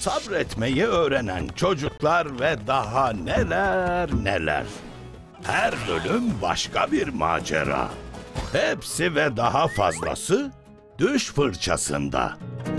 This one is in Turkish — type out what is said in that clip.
sabretmeyi öğrenen çocuklar ve daha neler neler. Her bölüm başka bir macera. Hepsi ve daha fazlası Düş Fırçasında.